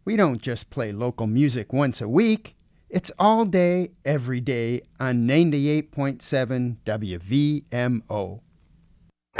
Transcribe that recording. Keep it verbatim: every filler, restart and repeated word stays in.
We don't just play local music once a week. It's all day, every day on ninety-eight point seven W V M O.